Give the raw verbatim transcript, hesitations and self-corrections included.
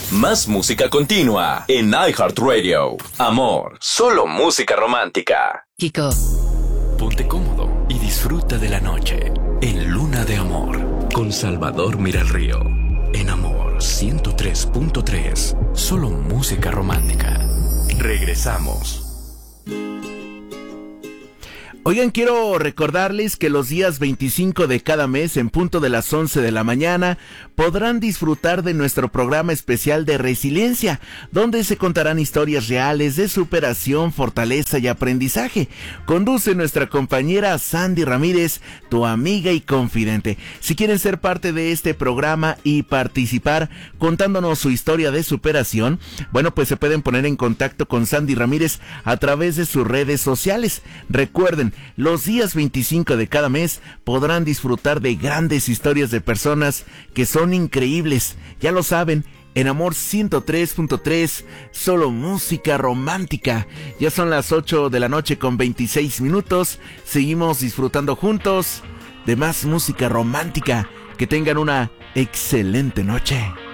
Más música continua en iHeartRadio. Amor, solo música romántica. Kiko. Ponte cómodo y disfruta de la noche en Luna de Amor con Salvador Miralrío. En Amor ciento tres punto tres. Solo música romántica. Regresamos. Oigan, quiero recordarles que los días veinticinco de cada mes, en punto de las once de la mañana, podrán disfrutar de nuestro programa especial de Resiliencia, donde se contarán historias reales de superación, fortaleza y aprendizaje. Conduce nuestra compañera Sandy Ramírez, tu amiga y confidente. Si quieren ser parte de este programa y participar contándonos su historia de superación, bueno, pues se pueden poner en contacto con Sandy Ramírez a través de sus redes sociales. Recuerden, los días veinticinco de cada mes podrán disfrutar de grandes historias de personas que son increíbles. Ya lo saben, en Amor ciento tres punto tres, solo música romántica. Ya son las ocho de la noche con veintiséis minutos. Seguimos disfrutando juntos de más música romántica. Que tengan una excelente noche.